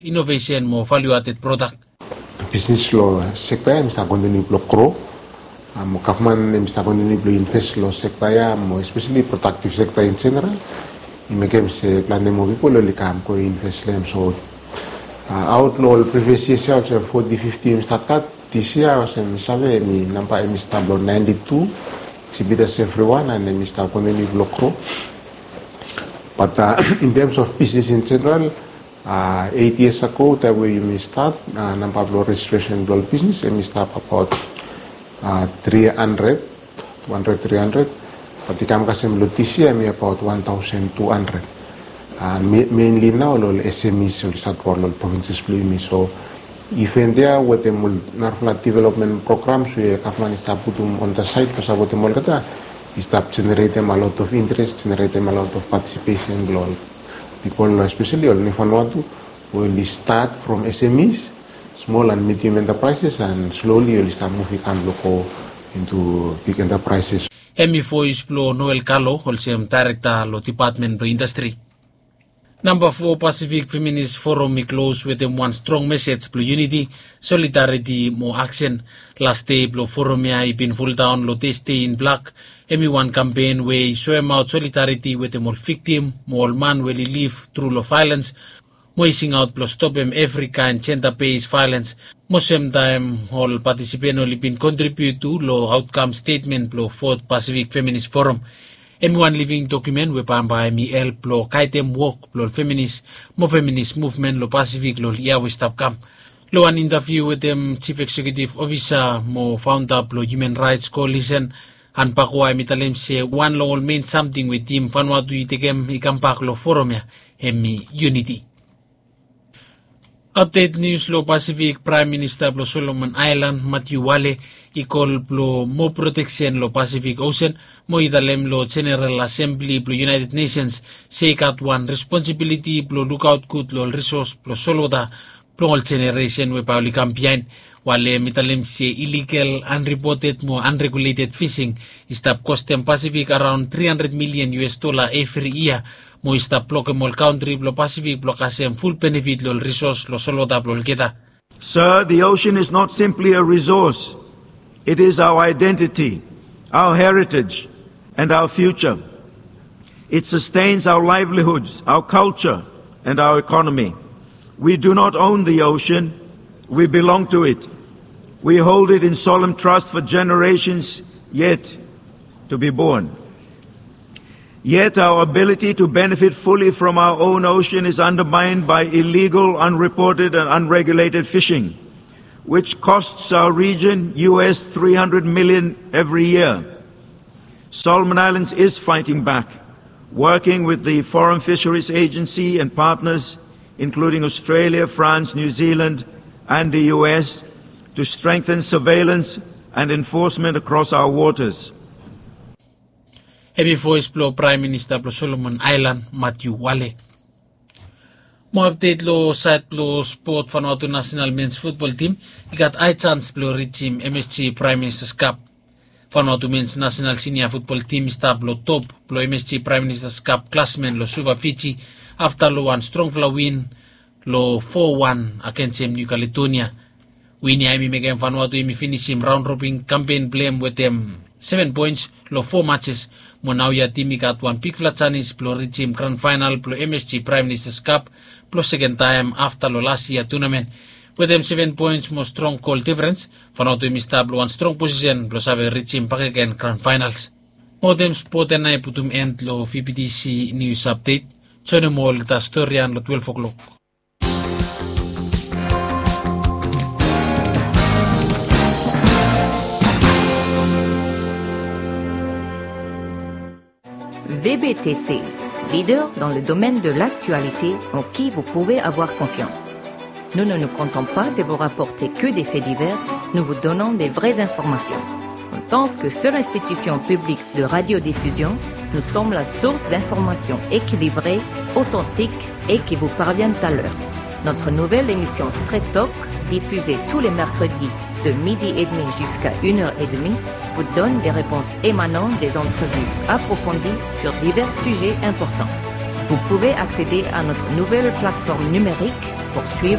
innovation mo value-added product. Business law sector mista continue block grow. Government mista continue block invest law sector mo especially productive sector in general. Imegem se plan mo people li kam ko invest lem so outlaw previous year se 40-50 mista cut this year se sabe mi nampak mista block 92 exhibitors everyone and mista continue block grow. But in terms of business in general, 8 years ago, that we start Nampablo registration global business, and we start about 300. But the Kamkasem Lutisia, we about 1,200. Mainly now, SMEs, we start for provinces, so if in there, with the Narfla development programs, we have start putting on the site, because what the Molgata. Start generating a lot of interest, generating a lot of participation. People, especially in Vanuatu, will start from SMEs, small and medium enterprises, and slowly will start moving local into big enterprises. ME4 is Noel Carlo, Holcim Director, lo Department of Industry. Number 4 Pacific Feminist Forum me close with them one strong message blue unity, solidarity, more action. Last day blue forum I been full down lo stay in black. ME1 campaign where swim out solidarity with them all victim, more man will live through lo violence. Moising out plus stop them every kind gender-based violence. Most time all participants only been contribute to lo outcome statement blue 4th Pacific Feminist Forum. M1 living document wepan by me help lo kaitem work lo feminist movement lo Pacific lo Iawe stop cam. Lo an interview with them chief executive officer mo founder lo Human Rights Coalition han pakwa mitalem se one lo all mean something with team Vanuatu itegem ikampak lo forum ya hemi unity. Update news lo Pacific Prime Minister lo Solomon Island Matthew Wale ikol lo mo protection lo Pacific Ocean mo idalem lo General Assembly lo United Nations sekat one responsibility lo lookout good lo resource lo soloda lo all generation we pauli campaign Wale mitalem se illegal unreported mo unregulated fishing stop costing Pacific around $300 million every year. Mo stop blockable country lo Pacific blockasem full benefit lo resource lo solo da blocketa. Sir, the ocean is not simply a resource. It is our identity, our heritage, and our future. It sustains our livelihoods, our culture, and our economy. We do not own the ocean. We belong to it. We hold it in solemn trust for generations yet to be born. Yet our ability to benefit fully from our own ocean is undermined by illegal, unreported, and unregulated fishing, which costs our region US $300 million every year. Solomon Islands is fighting back, working with the Foreign Fisheries Agency and partners, including Australia, France, New Zealand, and the US, to strengthen surveillance and enforcement across our waters. Heavy voice blow Prime Minister blow Solomon Island Matthew Wale. Mo update lo site blow sport Vanuatu National Men's Football Team. Ikat ay chance blow team MSG Prime Minister's Cup. Vanuatu Men's National Senior Football Team stab blow top blow MSG Prime Minister's Cup classmen lo Suva Fiji after lo one strong flow win lo 4-1 against New Caledonia. Winnie I megam Vanuatu imi finish him round robin campaign blame with them 7 points lo 4 matches mo now ya team ikat one pick flatsanis plo reach him grand final plo MSG Prime Minister's Cup plus second time after lo last year tournament with them 7 points mo strong goal difference Vanuatu imi stab one strong position plus have reach him back again grand finals mo them sport and I putum end lo VPTC news update so no more the story and lo 12 o'clock. VBTC, leader dans le domaine de l'actualité en qui vous pouvez avoir confiance. Nous ne nous comptons pas de vous rapporter que des faits divers, nous vous donnons des vraies informations. En tant que seule institution publique de radiodiffusion, nous sommes la source d'informations équilibrées, authentiques et qui vous parviennent à l'heure. Notre nouvelle émission Straight Talk, diffusée tous les mercredis de 12h30 jusqu'à 1h30, vous donne des réponses émanant des entrevues approfondies sur divers sujets importants. Vous pouvez accéder à notre nouvelle plateforme numérique pour suivre